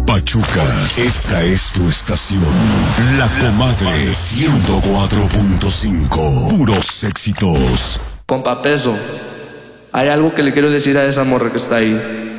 Pachuca, esta es tu estación. La Comadre 104.5. Puros éxitos. Compa Peso, hay algo que le quiero decir a esa morra que está ahí.